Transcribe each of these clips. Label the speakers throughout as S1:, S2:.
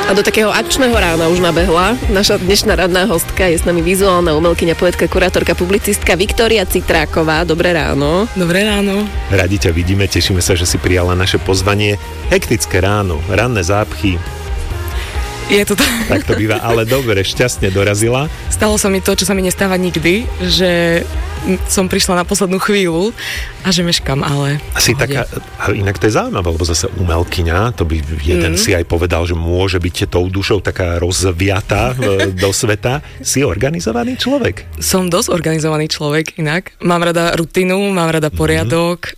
S1: A do takého akčného rána už nabehla. Naša dnešná radná hostka je s nami vizuálna umelkyňa, poetka, kurátorka, publicistka Viktória Citráková. Dobré ráno.
S2: Dobré ráno.
S3: Radi ťa vidíme, tešíme sa, že si prijala naše pozvanie. Hektické ráno, ranné zápchy.
S2: Je to tak.
S3: Tak to býva, ale dobre, šťastne dorazila.
S2: Stalo sa mi to, čo sa mi nestáva nikdy, že som prišla na poslednú chvíľu a že meškam, ale...
S3: Asi taká, inak to je zaujímavé, lebo zase umelkyňa, to by jeden si aj povedal, že môže byť tou dušou taká rozviatá do sveta. Si organizovaný človek?
S2: Som dosť organizovaný človek inak. Mám rada rutinu, mám rada poriadok.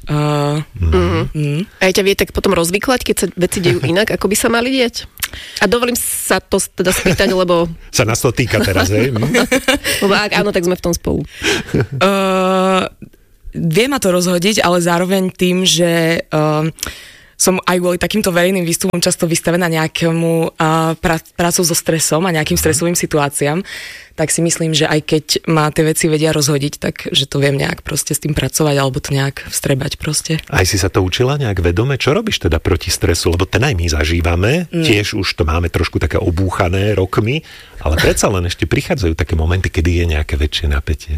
S1: A ťa vie tak potom rozvyklať, keď sa veci dejú inak, ako by sa mali diať? A dovolím sa to teda spýtať, lebo...
S3: Sa nás to týka teraz, hej?
S1: Lebo ak áno, tak sme v tom spolu.
S2: Vie ma to rozhodiť, ale zároveň tým, že som aj kvôli takýmto verejným výstupom často vystavená nejakému prácou so stresom a nejakým stresovým situáciám, tak si myslím, že aj keď ma tie veci vedia rozhodiť, tak že to viem nejak proste s tým pracovať alebo to nejak vstrebať proste.
S3: Aj si sa to učila nejak vedome? Čo robíš teda proti stresu? Lebo ten aj my zažívame, tiež už to máme trošku také obúchané rokmi, ale predsa len ešte prichádzajú také momenty, kedy je nejaké väčšie napätie.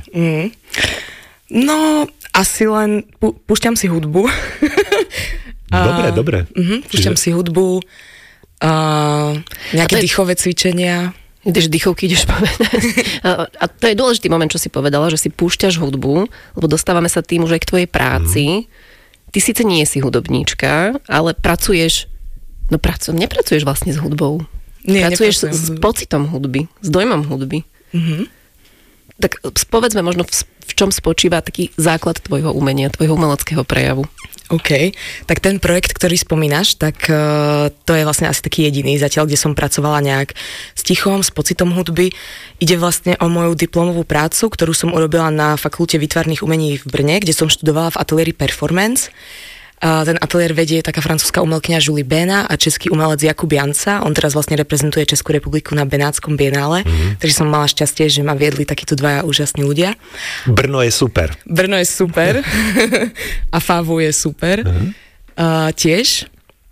S2: No, asi len púšťam si hudbu.
S3: Dobre.
S2: Púšťam si hudbu, nejaké dýchové cvičenia.
S1: Ideš dýchovky, ideš povedať. A to je dôležitý moment, čo si povedala, že si púšťaš hudbu, lebo dostávame sa tým už aj k tvojej práci. Ty síce nie si hudobníčka, ale pracuješ, nepracuješ vlastne s hudbou. Pracuješ s pocitom hudby, s dojmom hudby. Tak povedzme možno, v čom spočíva taký základ tvojho umenia, tvojho umeleckého prejavu.
S2: OK, tak ten projekt, ktorý spomínaš, tak to je vlastne asi taký jediný zatiaľ, kde som pracovala nejak s tichom, s pocitom hudby. Ide vlastne o moju diplomovú prácu, ktorú som urobila na Fakulte výtvarných umení v Brne, kde som študovala v ateliéri Performance. Ten ateliér vedie taká francúzska umelkyňa Julie Béna a český umelec Jakub Janca. On teraz vlastne reprezentuje Českú republiku na Benátskom bienále, takže som mala šťastie, že ma viedli takíto dvaja úžasní ľudia.
S3: Brno je super.
S2: A Fávu je super. Tiež.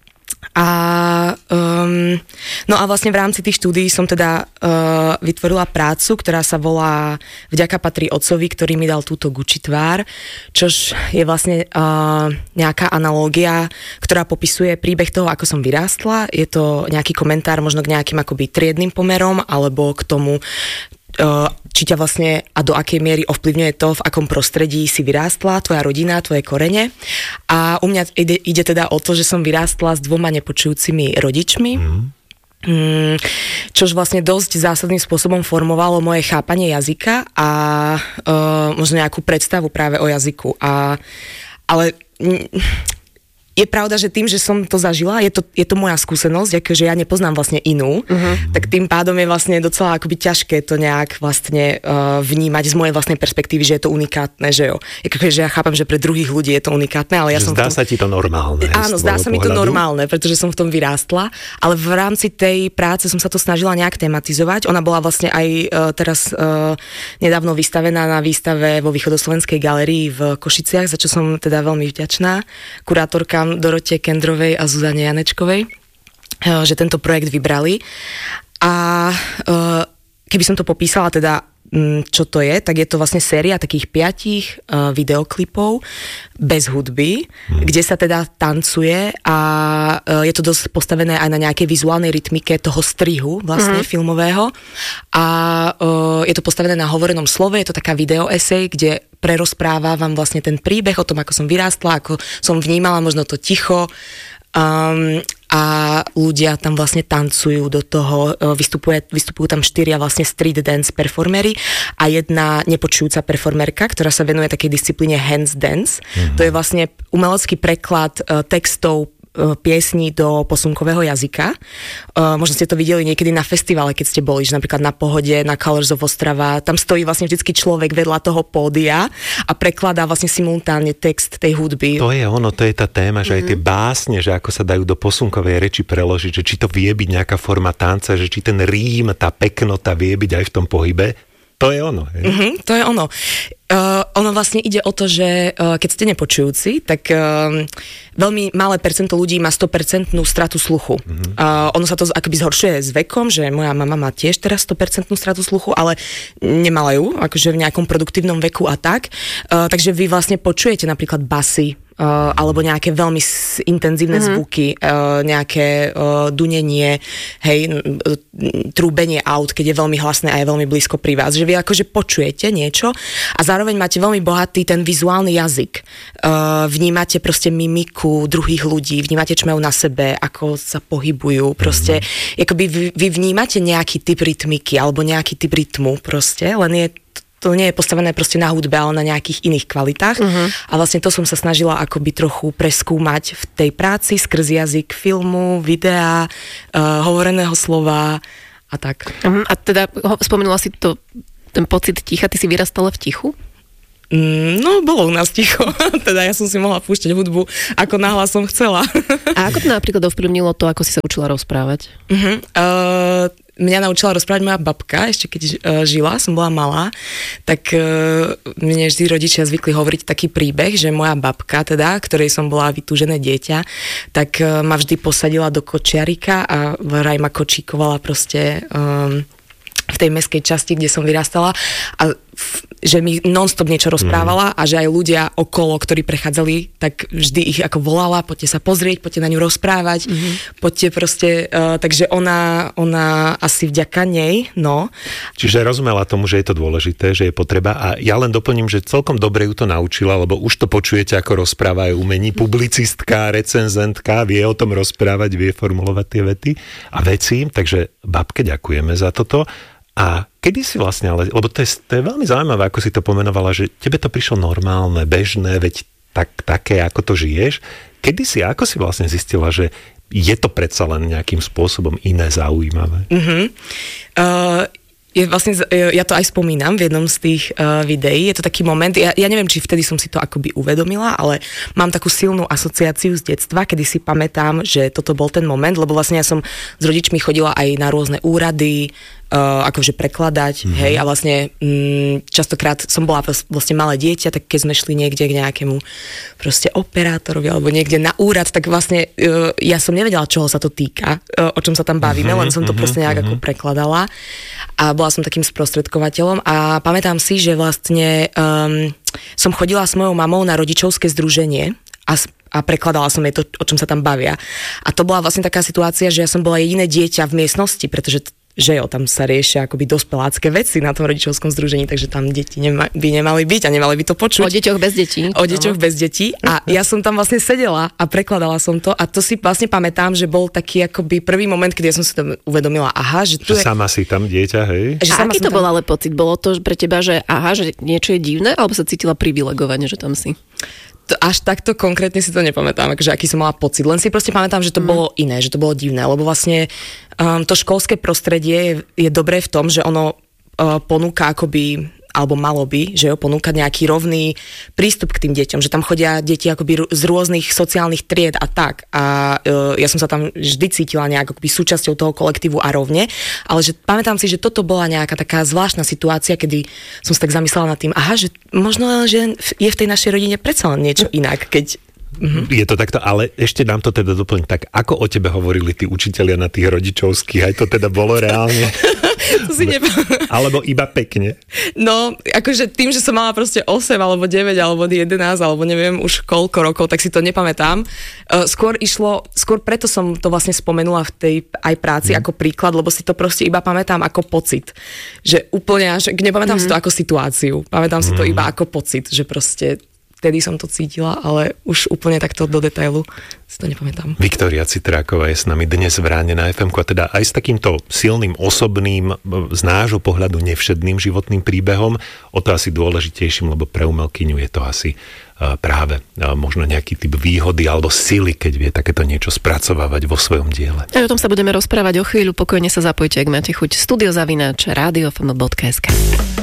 S2: No a vlastne v rámci tých štúdií som teda vytvorila prácu, ktorá sa volá Vďaka patrí otcovi, ktorý mi dal túto Gucci tvár, čož je vlastne nejaká analógia, ktorá popisuje príbeh toho, ako som vyrástla. Je to nejaký komentár možno k nejakým akoby triednym pomerom, alebo k tomu, či ťa vlastne a do akej miery ovplyvňuje to, v akom prostredí si vyrástla, tvoja rodina, tvoje korene. A u mňa ide teda o to, že som vyrástla s dvoma nepočujúcimi rodičmi, čož vlastne dosť zásadným spôsobom formovalo moje chápanie jazyka a možno nejakú predstavu práve o jazyku. Ale je pravda, že tým, že som to zažila, je to moja skúsenosť, akože ja nepoznám vlastne inú, tak tým pádom je vlastne docela akoby ťažké to nejak vlastne vnímať z mojej vlastnej perspektívy, že je to unikátne, že jo. Že ja chápem, že pre druhých ľudí je to unikátne, ale ja som
S3: zdá sa ti to normálne.
S2: Áno, zdá sa mi to normálne, pretože som v tom vyrástla, ale v rámci tej práce som sa to snažila nejak tematizovať. Ona bola vlastne aj teraz nedávno vystavená na výstave vo Východoslovenskej galérii v Košiciach, za čo som teda veľmi vďačná kurátorka Dorote Kendrovej a Zuzane Janečkovej, že tento projekt vybrali. A keby som to popísala teda, čo to je, tak je to vlastne séria takých 5 videoklipov bez hudby, kde sa teda tancuje a je to dosť postavené aj na nejakej vizuálnej rytmike toho strihu vlastne filmového a je to postavené na hovorenom slove, je to taká videoesej, kde prerozpráva vám vlastne ten príbeh o tom, ako som vyrástla, ako som vnímala možno to ticho a ľudia tam vlastne tancujú do toho, vystupujú tam 4 vlastne street dance performery a jedna nepočujúca performerka, ktorá sa venuje takej disciplíne hands dance. To je vlastne umelecký preklad textov piesní do posunkového jazyka. Možno ste to videli niekedy na festivale, keď ste boli, že napríklad na Pohode, na Colors of Ostrava, tam stojí vlastne vždycky človek vedľa toho pódia a prekladá vlastne simultánne text tej hudby.
S3: To je ono, to je tá téma, že aj tie básne, že ako sa dajú do posunkovej reči preložiť, že či to vie byť nejaká forma tanca, že či ten rím, tá peknota vie byť aj v tom pohybe. To je ono.
S2: To je ono. Ono vlastne ide o to, že keď ste nepočujúci, tak veľmi malé percento ľudí má 100% stratu sluchu. Ono sa to akoby zhoršuje s vekom, že moja mama má tiež teraz 100% stratu sluchu, ale nemala ju, akože v nejakom produktívnom veku a tak. Takže vy vlastne počujete napríklad basy, alebo nejaké veľmi intenzívne zvuky, nejaké dunenie, hej, trúbenie aut, keď je veľmi hlasné a je veľmi blízko pri vás. Že vy akože počujete niečo a zároveň máte veľmi bohatý ten vizuálny jazyk. Vnímate proste mimiku druhých ľudí, vnímate, čo majú na sebe, ako sa pohybujú, proste. Akoby vy vnímate nejaký typ rytmiky alebo nejaký typ rytmu proste, len to nie je postavené proste na hudbe, ale na nejakých iných kvalitách. A vlastne to som sa snažila akoby trochu preskúmať v tej práci skrz jazyk filmu, videa, hovoreného slova a tak.
S1: A teda spomenula si to, ten pocit ticha, ty si vyrastala v tichu?
S2: No, bolo u nás ticho. Teda ja som si mohla púšťať hudbu, ako nahlas som chcela.
S1: A ako to napríklad ovplyvnilo to, ako si sa učila rozprávať?
S2: Mňa naučila rozprávať moja babka, ešte keď žila, som bola malá, tak mne vždy rodičia zvykli hovoriť taký príbeh, že moja babka, teda, ktorej som bola vytúžené dieťa, tak ma vždy posadila do kočiarika a vraj ma kočíkovala proste v tej mestskej časti, kde som vyrastala a že mi non-stop niečo rozprávala a že aj ľudia okolo, ktorí prechádzali, tak vždy ich ako volala, poďte sa pozrieť, poďte na ňu rozprávať, poďte proste, takže ona asi vďaka nej, no.
S3: Čiže rozumela tomu, že je to dôležité, že je potreba a ja len doplním, že celkom dobre ju to naučila, lebo už to počujete, ako rozpráva aj umení, publicistka, recenzentka, vie o tom rozprávať, vie formulovať tie vety a veci, takže babke ďakujeme za toto. A kedy si vlastne, lebo to je veľmi zaujímavé, ako si to pomenovala, že tebe to prišlo normálne, bežné, veď také, ako to žiješ. Kedy si, ako si vlastne zistila, že je to predsa len nejakým spôsobom iné zaujímavé?
S2: Ja to aj spomínam v jednom z tých videí. Je to taký moment, ja neviem, či vtedy som si to akoby uvedomila, ale mám takú silnú asociáciu z detstva, kedy si pamätám, že toto bol ten moment, lebo vlastne ja som s rodičmi chodila aj na rôzne úrady, akože prekladať, hej, a vlastne častokrát som bola vlastne malé dieťa, tak keď sme šli niekde k nejakému proste operátorovi alebo niekde na úrad, tak vlastne ja som nevedela, čoho sa to týka, o čom sa tam bavíme, len som to proste nejak ako prekladala a bola som takým sprostredkovateľom a pamätám si, že vlastne som chodila s mojou mamou na rodičovské združenie a prekladala som jej to, o čom sa tam bavia. A to bola vlastne taká situácia, že ja som bola jediné dieťa v miestnosti, pretože tam sa riešia akoby dospelácké veci na tom rodičovskom združení, takže tam deti by nemali byť a nemali by to počuť.
S1: O deťoch bez detí.
S2: O deťoch bez detí. A ja som tam vlastne sedela a prekladala som to a to si vlastne pamätám, že bol taký akoby prvý moment, kedy ja som si to uvedomila, že tu je...
S3: Sama si tam dieťa, hej?
S1: A aký to bol ale pocit? Bolo to pre teba, že že niečo je divné, alebo sa cítila privilegovane, že tam si?
S2: Až takto konkrétne si to nepamätám, akože aký som mala pocit. Len si proste pamätám, že to bolo iné, že to bolo divné, lebo vlastne to školské prostredie je dobré v tom, že ono ponúka akoby, alebo malo by, že ponúka nejaký rovný prístup k tým deťom, že tam chodia deti akoby z rôznych sociálnych tried a tak. A ja som sa tam vždy cítila nejak akoby súčasťou toho kolektívu a rovne, ale že pamätám si, že toto bola nejaká taká zvláštna situácia, kedy som sa tak zamyslela nad tým, že možno, že je v tej našej rodine predsa len niečo inak, keď...
S3: Je to takto, ale ešte nám to teda doplniť tak, ako o tebe hovorili tí učitelia na tých rodičovských, aj to teda bolo reálne?
S2: To si
S3: Alebo iba pekne?
S2: No, akože tým, že som mala proste 8 alebo 9 alebo 11 alebo neviem už koľko rokov, tak si to nepamätám. Skôr preto som to vlastne spomenula v tej aj práci ako príklad, lebo si to proste iba pamätám ako pocit. Že úplne, nepamätám si to ako situáciu. Pamätám si to iba ako pocit, že proste vtedy som to cítila, ale už úplne takto do detailu si to nepamätám.
S3: Viktória Citráková je s nami dnes v Ráne na FM-ku a teda aj s takýmto silným, osobným, z nášho pohľadu nevšedným životným príbehom, o to asi dôležitejším, lebo pre umelkyňu je to asi práve možno nejaký typ výhody alebo sily, keď vie takéto niečo spracovávať vo svojom diele.
S1: A o tom sa budeme rozprávať o chvíľu, pokojne sa zapojte, ak máte chuť. Studio@radiofm.sk